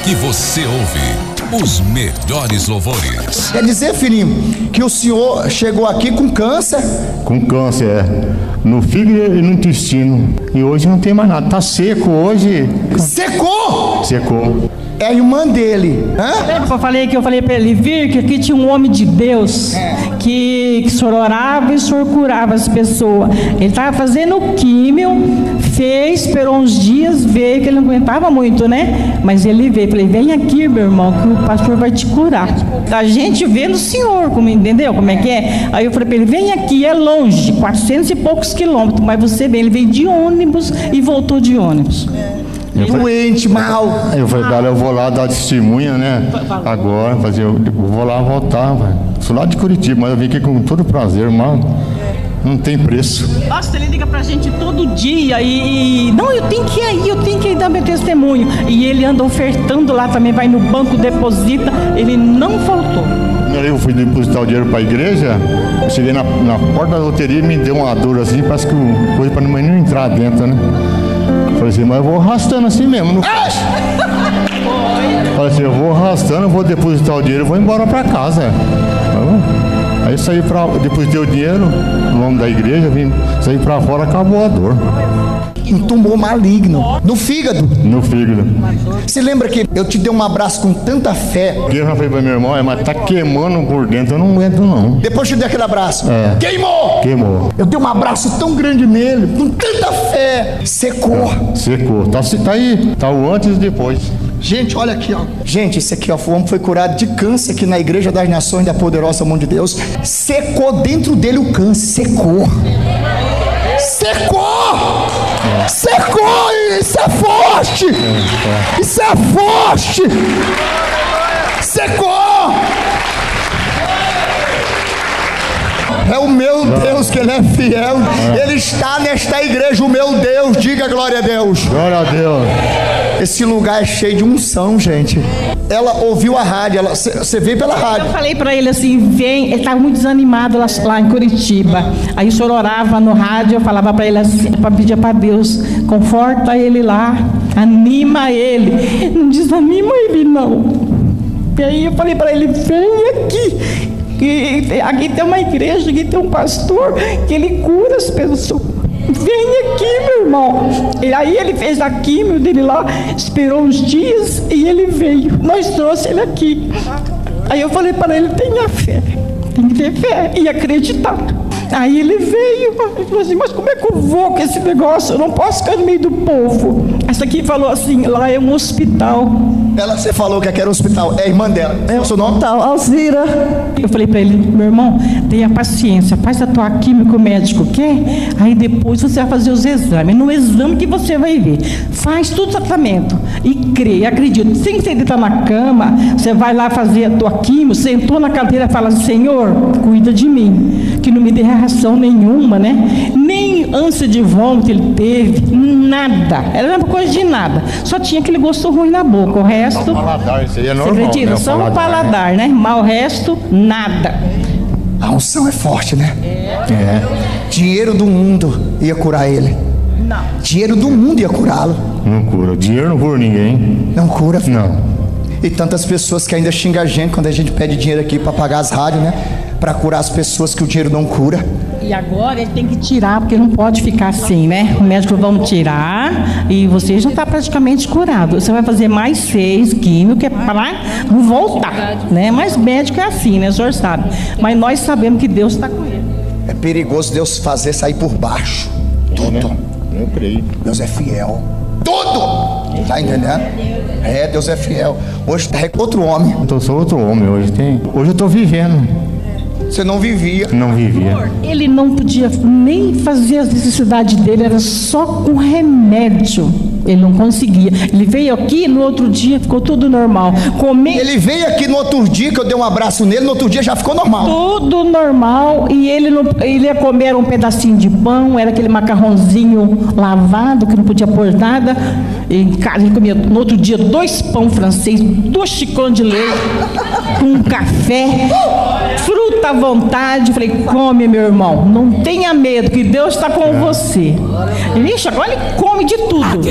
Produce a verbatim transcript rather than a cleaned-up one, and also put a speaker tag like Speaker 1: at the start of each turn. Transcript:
Speaker 1: E você ouve os melhores louvores.
Speaker 2: Quer dizer, filhinho, que o senhor chegou aqui com câncer?
Speaker 3: Com câncer, é. No fígado e no intestino. E hoje não tem mais nada. Tá seco hoje.
Speaker 2: Secou?
Speaker 3: Secou.
Speaker 2: É a irmã dele. Hã?
Speaker 4: Lembra que eu falei que eu falei para ele vir, que aqui tinha um homem de Deus, que, que o senhor orava e o senhor curava as pessoas. Ele estava fazendo químio, fez, esperou uns dias, veio, que ele não aguentava muito, né? Mas ele veio, falei, vem aqui, meu irmão, que o pastor vai te curar. A gente vê no senhor, como, entendeu como é que é? Aí eu falei para ele, vem aqui, é longe, quatrocentos e poucos quilômetros, mas você vem. Ele veio de ônibus e voltou de ônibus.
Speaker 2: Doente, mal.
Speaker 3: Eu falei, cara, eu vou lá dar testemunha, né? Agora, fazer, eu vou lá voltar, velho. Sou lá de Curitiba, mas eu vim aqui com todo prazer, mano. Não tem preço.
Speaker 4: Nossa, ele liga pra gente todo dia e... Não, eu tenho que ir aí, eu tenho que ir dar meu testemunho. E ele anda ofertando lá também, vai no banco, deposita. Ele não faltou.
Speaker 3: Eu fui depositar o dinheiro para a igreja, eu cheguei na, na porta da loteria e me deu uma dor assim, parece que coisa para não entrar dentro, né? Falei assim, mas eu vou arrastando assim mesmo, não faz. Falei assim, eu vou arrastando, eu vou depositar o dinheiro e vou embora para casa. Aí saí para, depositei o dinheiro, no nome da igreja, vim saí para fora, acabou a dor.
Speaker 2: Um tumor maligno no fígado.
Speaker 3: No fígado.
Speaker 2: Você lembra que eu te dei um abraço com tanta fé?
Speaker 3: Eu já falei para meu irmão, é, mas tá queimando por dentro, eu não aguento não.
Speaker 2: Depois te dei aquele abraço.
Speaker 3: É.
Speaker 2: Queimou!
Speaker 3: Queimou.
Speaker 2: Eu dei um abraço tão grande nele, com tanta fé. Secou.
Speaker 3: É, secou. Tá, tá aí, tá o antes e depois.
Speaker 2: Gente, olha aqui, ó. Gente, esse aqui, ó, o homem foi curado de câncer aqui na Igreja das Nações da Poderosa Mão de Deus. Secou dentro dele o câncer. Secou. Secou! É. Secou! Isso é forte! É, é. Isso é forte! Secou! É o meu Deus que Ele é fiel. É. Ele está nesta igreja, o meu Deus. Diga glória a Deus.
Speaker 3: Glória a Deus.
Speaker 2: Esse lugar é cheio de unção, gente. Ela ouviu a rádio, você veio pela rádio.
Speaker 4: Eu falei para ele assim, vem, ele estava muito desanimado lá, lá em Curitiba. Aí o senhor orava no rádio, eu falava para ele assim, para pedir para Deus, conforta ele lá, anima ele. Não desanima ele não. E aí eu falei para ele, vem aqui. E aqui tem uma igreja, aqui tem um pastor que ele cura as pessoas. Vem aqui, meu irmão. E aí ele fez a químio dele lá, esperou uns dias e ele veio. Nós trouxemos ele aqui. Aí eu falei para ele, tenha fé, tem que ter fé e acreditar. Aí ele veio e falou assim, mas como é que eu vou com esse negócio? Eu não posso ficar no meio do povo. Essa aqui falou assim, lá é um hospital.
Speaker 2: Ela, você falou que aqui era um hospital, é a irmã dela. É o seu nome?
Speaker 4: Tal, Alzira. Eu falei para ele, meu irmão, tenha paciência, faz a tua química, o médico quer, aí depois você vai fazer os exames. No exame que você vai ver. Faz tudo o tratamento e crê, acredita. Sem você deitar na cama, você vai lá fazer a tua química, sentou na cadeira e fala, Senhor, cuida de mim, que não me dê reação nenhuma, né? Nem ânsia de vômito ele teve, nada. Era uma coisa de nada. Só tinha aquele gosto ruim na boca. O resto.
Speaker 3: Só o paladar, isso aí é normal.
Speaker 4: Você acredita? Né? Só o paladar, paladar, né? Mas o resto, nada.
Speaker 2: A unção é forte, né?
Speaker 4: É.
Speaker 2: é. Dinheiro do mundo ia curar ele.
Speaker 4: Não.
Speaker 2: Dinheiro do mundo ia curá-lo.
Speaker 3: Não cura. Dinheiro não cura ninguém.
Speaker 2: Não cura? Filho.
Speaker 3: Não.
Speaker 2: E tantas pessoas que ainda xingam a gente quando a gente pede dinheiro aqui para pagar as rádios, né? Para curar as pessoas que o dinheiro não cura.
Speaker 4: E agora ele tem que tirar, porque não pode ficar assim, né? O médico vão tirar e você já está praticamente curado. Você vai fazer mais seis químicos, que é para não voltar, né? Mas médico é assim, né? O senhor sabe. Mas nós sabemos que Deus está com ele.
Speaker 2: É perigoso Deus fazer sair por baixo. Tudo.
Speaker 3: É, né? Eu creio.
Speaker 2: Deus é fiel. Tudo! Tá entendendo? É, Deus é fiel. Hoje é outro homem.
Speaker 3: Eu sou outro homem hoje. Tem... Hoje eu estou vivendo.
Speaker 2: Você não vivia.
Speaker 3: Não vivia.
Speaker 4: Ele não podia nem fazer as necessidades dele, era só com remédio. Ele não conseguia. Ele veio aqui, no outro dia ficou tudo normal. Comer...
Speaker 2: Ele veio aqui no outro dia, que eu dei um abraço nele, no outro dia já ficou normal.
Speaker 4: Tudo normal. E ele, não, ele ia comer um pedacinho de pão, era aquele macarrãozinho lavado, que não podia pôr nada. Em casa ele comia no outro dia dois pão francês, dois xicrões de leite, um café, fruta à vontade. Falei, come, meu irmão, não tenha medo, que Deus está com você. Vixe, agora ele come de tudo.